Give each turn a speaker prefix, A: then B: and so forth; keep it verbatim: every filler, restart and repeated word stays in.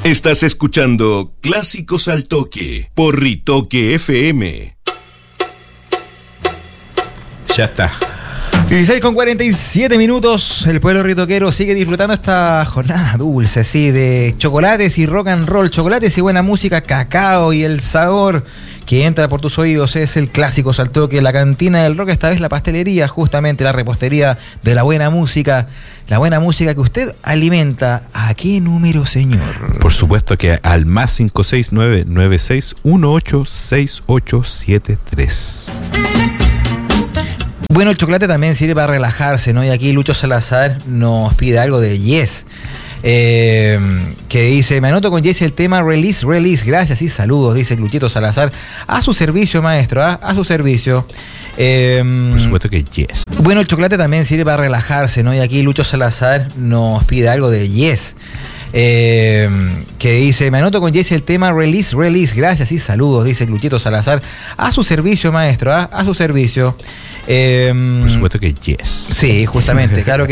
A: Estás escuchando Clásicos al Toque por Ritoque F M.
B: Ya está.
C: dieciséis con cuarenta y siete minutos. El pueblo ritoquero sigue disfrutando esta jornada dulce, sí, de chocolates y rock and roll, chocolates y buena música, cacao, y el sabor que entra por tus oídos es el Clásicos al Toque, la cantina del rock, esta vez la pastelería, justamente la repostería de la buena música, la buena música que usted alimenta. ¿A qué número, señor?
B: Por supuesto que al más cinco seis nueve nueve seis uno ocho seis ocho siete tres.
C: Bueno, el chocolate también sirve para relajarse, ¿no? Y aquí Lucho Salazar nos pide algo de Yes, eh, que dice: me anoto con Yes el tema Release, Release, gracias y saludos, dice Luchito Salazar. A su servicio, maestro, ¿eh? A su servicio. Eh,
B: Por supuesto que Yes.
C: Bueno, el chocolate también sirve para relajarse, ¿no? Y aquí Lucho Salazar nos pide algo de Yes, Eh, que dice: me anoto con Jesse el tema Release, Release, gracias y saludos, dice Luchito Salazar. A su servicio, maestro, ¿eh? A su servicio. Eh,
B: Por supuesto que Yes.
C: Sí, justamente, claro que